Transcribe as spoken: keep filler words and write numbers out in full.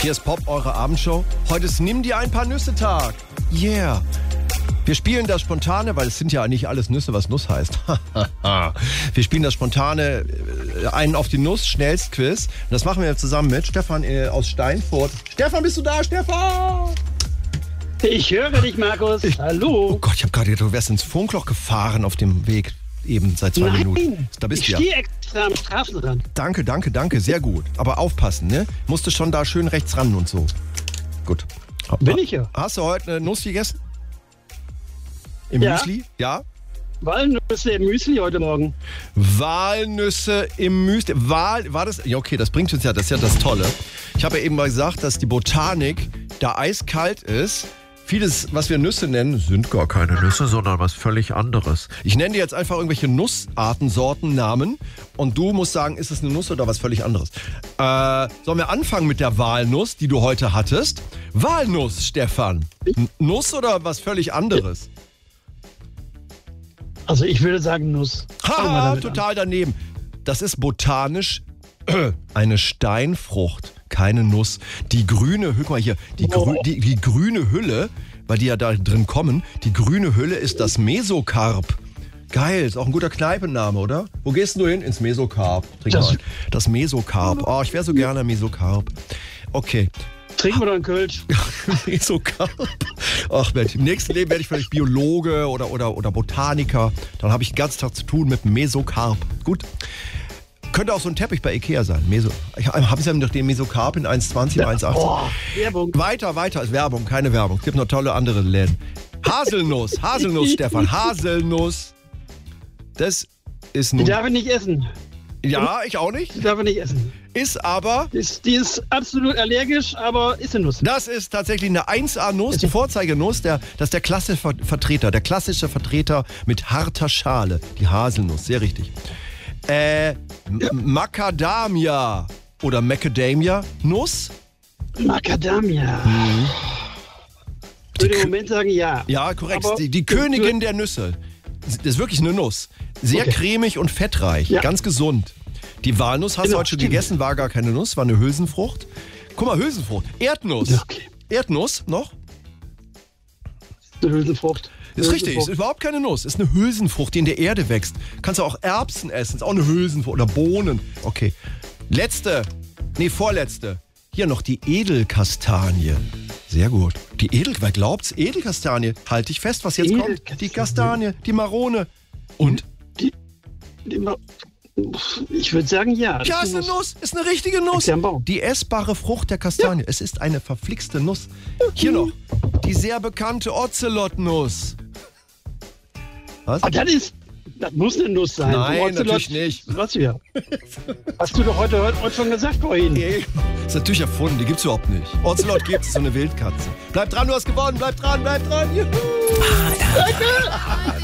Hier ist Pop, eure Abendshow. Heute ist Nimm dir ein paar Nüsse Tag. Yeah. Wir spielen das Spontane, weil es sind ja nicht alles Nüsse, was Nuss heißt. Wir spielen das Spontane, äh, einen auf die Nuss, Schnellstquiz. Und das machen wir zusammen mit Stefan äh, aus Steinfurt. Stefan, bist du da, Stefan? Ich höre dich, Markus. Ich, Hallo. Oh Gott, ich habe gerade gedacht, du wärst ins Funkloch gefahren auf dem Weg. Eben seit zwei Nein, Minuten. Da bist ich du ja. stehe extra am Straßenrand. Danke, danke, danke. Sehr gut. Aber aufpassen, ne? Musst du schon da schön rechts ran und so. Gut. Bin ich ja. Hast du heute eine Nuss gegessen? Im Ja. Müsli? Ja. Walnüsse im Müsli heute Morgen. Walnüsse im Müsli. Wal, war das? Ja, okay, das bringt uns ja, das ist ja das Tolle. Ich habe ja eben mal gesagt, dass die Botanik da eiskalt ist. Vieles, was wir Nüsse nennen, sind gar keine Nüsse, sondern was völlig anderes. Ich nenne dir jetzt einfach irgendwelche Nussarten, Sorten, Namen und du musst sagen, ist es eine Nuss oder was völlig anderes. Äh, sollen wir anfangen mit der Walnuss, die du heute hattest? Walnuss, Stefan. N- Nuss oder was völlig anderes? Also ich würde sagen Nuss. Fangen wir Haha, damit total daneben. Das ist botanisch äh, eine Steinfrucht, keine Nuss. Die grüne, guck mal hier, die, grü- die, die grüne Hülle, weil die ja da drin kommen, die grüne Hülle ist das Mesokarp. Geil, ist auch ein guter Kneipenname, oder? Wo gehst du hin? Ins Mesokarp. Trink Das- mal. Das Mesokarp. Oh, ich wäre so gerne Mesokarp. Okay. an. Trinken wir doch einen Kölsch. Mesokarp. Ach Mensch, im nächsten Leben werde ich vielleicht Biologe oder, oder, oder Botaniker. Dann habe ich den ganzen Tag zu tun mit Mesokarp. Gut. Könnte auch so ein Teppich bei Ikea sein. Meso. Ich, haben Sie doch den Mesokarp in eins zwanzig, ja. eins achtzig? Oh, Werbung. Weiter, weiter. Ist Werbung, keine Werbung. Es gibt noch tolle andere Läden. Haselnuss, Haselnuss, Stefan. Haselnuss. Das ist Die nun... darf ich nicht essen. Ja, ich auch nicht. Die darf ich nicht essen. Ist aber... Die ist, die ist absolut allergisch, aber ist eine Nuss. Das ist tatsächlich eine eins A-Nuss, die Vorzeigenuss. Der, das ist der klassische Ver- Vertreter, der klassische Vertreter mit harter Schale. Die Haselnuss, sehr richtig. Äh, M- Macadamia oder Macadamia-Nuss. Macadamia. Mhm. Ich würde im Moment sagen ja. Ja, korrekt. Aber- Die, die Königin der Nüsse. Das ist wirklich eine Nuss. Sehr Okay. cremig und fettreich. Ja. Ganz gesund. Die Walnuss hast Genau, du heute schon stimmt. gegessen, war gar keine Nuss, war eine Hülsenfrucht. Guck mal, Hülsenfrucht. Erdnuss. Ja, okay. Erdnuss noch? Eine Hülsenfrucht. Ist richtig, ist Hülsenfrucht. überhaupt keine Nuss. Ist eine Hülsenfrucht, die in der Erde wächst. Kannst du auch Erbsen essen, ist auch eine Hülsenfrucht. Oder Bohnen. Okay. Letzte. Nee, vorletzte. Hier noch die Edelkastanie. Sehr gut. Die Edel, wer glaubt's? Edelkastanie. Halt dich fest, was jetzt kommt. Edelkastanie. Die Kastanie, die Marone. Und? Die, die, Ma- ich würde sagen ja. Das Ja, ist eine Nuss. Ist eine richtige Nuss. Wächst ja am Baum. Die essbare Frucht der Kastanie. Es ist eine verflixte Nuss. Hier noch. Die sehr bekannte Ozelotnuss. Was? Aber das ist, das muss eine Nuss sein. Nein, Ocelot- natürlich nicht. Was ja. Hast du doch heute, heute schon gesagt vorhin. Nee, ist natürlich erfunden, die gibt's überhaupt nicht. Ocelot gibt's, ist so eine Wildkatze. Bleib dran, du hast gewonnen, bleib dran, bleib dran. Juhu.